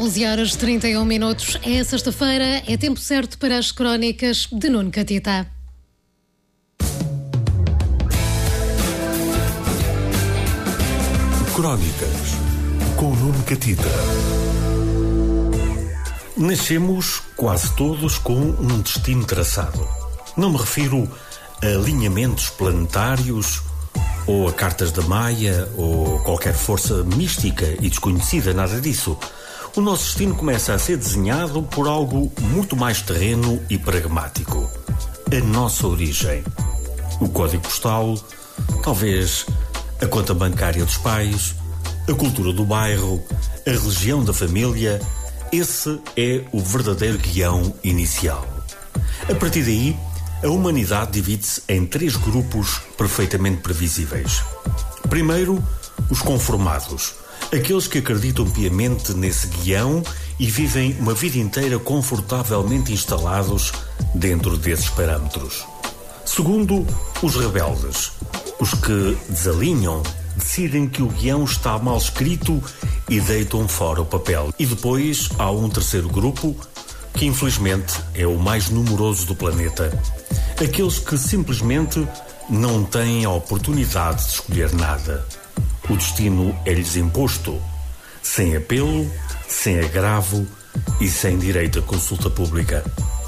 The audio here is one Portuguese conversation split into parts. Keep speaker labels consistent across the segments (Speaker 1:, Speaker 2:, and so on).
Speaker 1: 11h31. É sexta-feira, é tempo certo para as crónicas de Nuno Catita.
Speaker 2: Crónicas com Nuno Catita. Nascemos quase todos com um destino traçado. Não me refiro a alinhamentos planetários ou a cartas da Maia ou qualquer força mística e desconhecida, nada disso. O nosso destino começa a ser desenhado por algo muito mais terreno e pragmático. A nossa origem. O código postal, talvez a conta bancária dos pais, a cultura do bairro, a religião da família. Esse é o verdadeiro guião inicial. A partir daí, a humanidade divide-se em 3 grupos perfeitamente previsíveis. Primeiro, os conformados, aqueles que acreditam piamente nesse guião e vivem uma vida inteira confortavelmente instalados dentro desses parâmetros. Segundo, os rebeldes, os que desalinham, decidem que o guião está mal escrito e deitam fora o papel. E depois há um terceiro grupo, que infelizmente é o mais numeroso do planeta. Aqueles que simplesmente não têm a oportunidade de escolher nada. O destino é-lhes imposto, sem apelo, sem agravo e sem direito a consulta pública.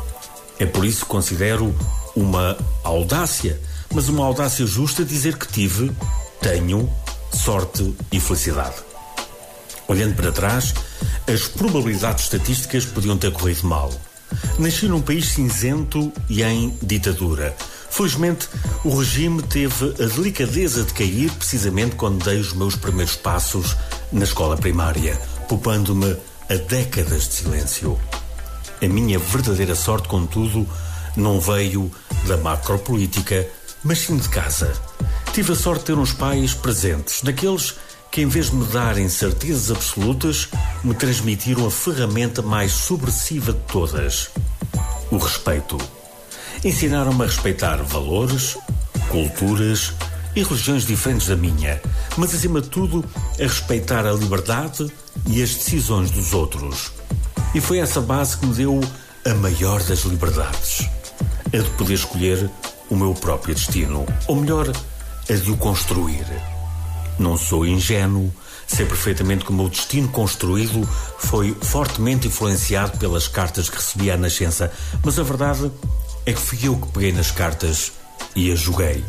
Speaker 2: É por isso que considero uma audácia, mas uma audácia justa, dizer que tenho sorte e felicidade. Olhando para trás, as probabilidades estatísticas podiam ter corrido mal. Nasci num país cinzento e em ditadura. Felizmente, o regime teve a delicadeza de cair precisamente quando dei os meus primeiros passos na escola primária, poupando-me a décadas de silêncio. A minha verdadeira sorte, contudo, não veio da macropolítica, mas sim de casa. Tive a sorte de ter uns pais presentes, daqueles que, em vez de me darem certezas absolutas, me transmitiram a ferramenta mais subversiva de todas: o respeito. Ensinaram-me a respeitar valores, culturas e religiões diferentes da minha, mas, acima de tudo, a respeitar a liberdade e as decisões dos outros. E foi essa base que me deu a maior das liberdades, a de poder escolher o meu próprio destino, ou melhor, a de o construir. Não sou ingênuo, sei perfeitamente que o meu destino construído foi fortemente influenciado pelas cartas que recebi à nascença, mas a verdade é que fui eu que peguei nas cartas e as joguei.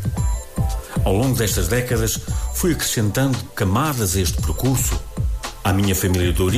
Speaker 2: Ao longo destas décadas, fui acrescentando camadas a este percurso. À minha família de origem